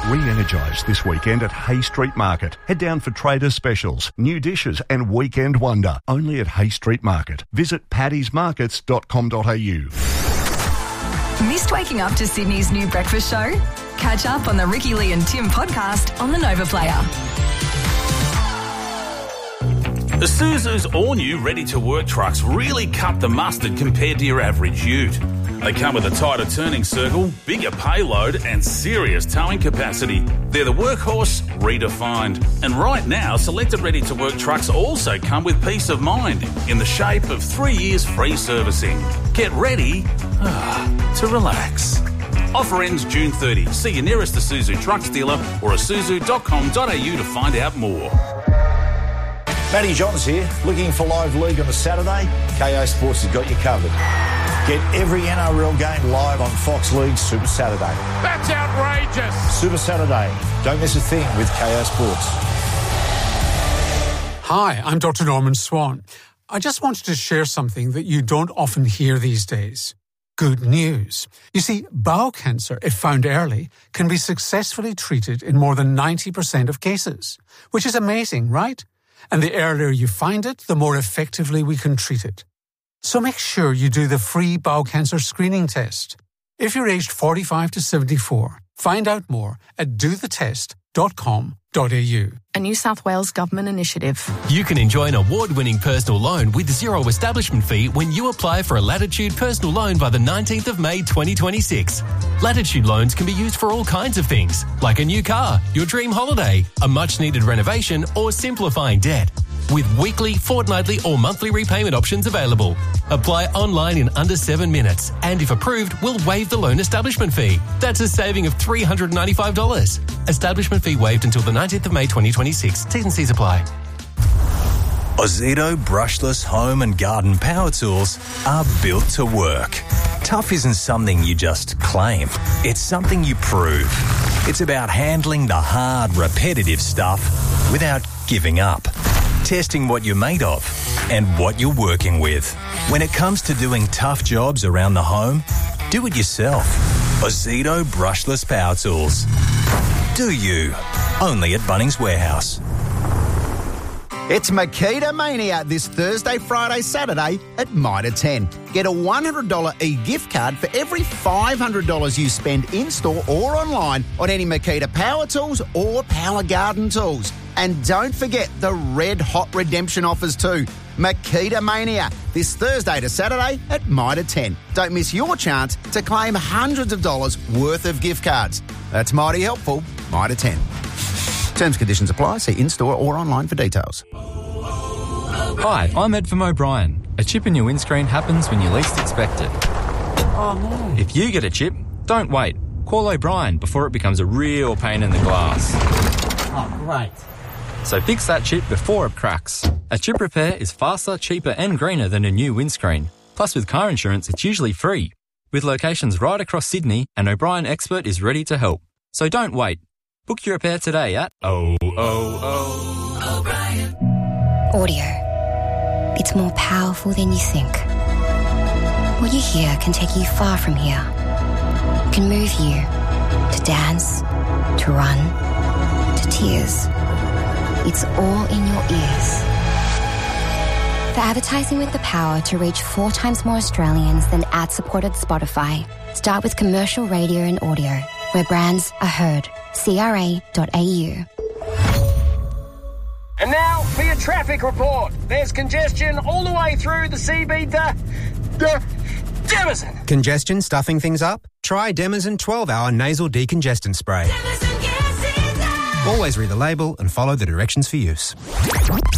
Re-energise this weekend at Hay Street Market. Head down for traders specials, new dishes and weekend wonder. Only at Hay Street Market. Visit paddysmarkets.com.au. Missed waking up to Sydney's new breakfast show? Catch up on the Ricky Lee and Tim podcast on the Nova Player. The Isuzu's all-new ready-to-work trucks really cut the mustard compared to your average ute. They come with a tighter turning circle, bigger payload and serious towing capacity. They're the workhorse redefined. And right now, selected ready-to-work trucks also come with peace of mind in the shape of 3 years free servicing. Get ready to relax. Offer ends June 30. See your nearest Isuzu trucks dealer or isuzu.com.au to find out more. Matty Johns here. Looking for live league on a Saturday? KO Sports has got you covered. Get every NRL game live on Fox League Super Saturday. That's outrageous. Super Saturday. Don't miss a thing with KO Sports. Hi, I'm Dr. Norman Swan. I just wanted to share something that you don't often hear these days. Good news. You see, bowel cancer, if found early, can be successfully treated in more than 90% of cases, which is amazing, right? And the earlier you find it, the more effectively we can treat it. So make sure you do the free bowel cancer screening test. If you're aged 45 to 74, find out more at dothetest.com.au. A New South Wales government initiative. You can enjoy an award-winning personal loan with zero establishment fee when you apply for a Latitude personal loan by the 19th of May 2026. Latitude loans can be used for all kinds of things, like a new car, your dream holiday, a much-needed renovation, or simplifying debt. With weekly, fortnightly or monthly repayment options available. Apply online in under 7 minutes and if approved, we'll waive the loan establishment fee. That's a saving of $395. Establishment fee waived until the 19th of May 2026. T's and C's apply. Ozito brushless home and garden power tools are built to work. Tough isn't something you just claim. It's something you prove. It's about handling the hard, repetitive stuff without giving up. Testing what you're made of and what you're working with. When it comes to doing tough jobs around the home, do it yourself. Ozito brushless power tools. Do you? Only at Bunnings Warehouse. It's Makita Mania this Thursday, Friday, Saturday at Mitre 10. Get a $100 e-gift card for every $500 you spend in-store or online on any Makita power tools or power garden tools. And don't forget the red hot redemption offers too. Makita Mania this Thursday to Saturday at Mitre 10. Don't miss your chance to claim hundreds of dollars worth of gift cards. That's mighty helpful. Mitre 10. Terms, conditions apply. See in-store or online for details. Hi, I'm Ed from O'Brien. A chip in your windscreen happens when you least expect it. Oh, no. If you get a chip, don't wait. Call O'Brien before it becomes a real pain in the glass. Oh, great. So fix that chip before it cracks. A chip repair is faster, cheaper and greener than a new windscreen. Plus, with car insurance, it's usually free. With locations right across Sydney, an O'Brien expert is ready to help. So don't wait. Book your repair today at O'Brien. Audio. It's more powerful than you think. What you hear can take you far from here. It can move you to dance, to run, to tears. It's all in your ears. For advertising with the power to reach 4 times more Australians than ad-supported Spotify, start with commercial radio and audio, where brands are heard. CRA.au. And now for your traffic report. There's congestion all the way through the CBD. Demazin. Congestion stuffing things up? Try Demazin 12-hour nasal decongestant spray. Always read the label and follow the directions for use.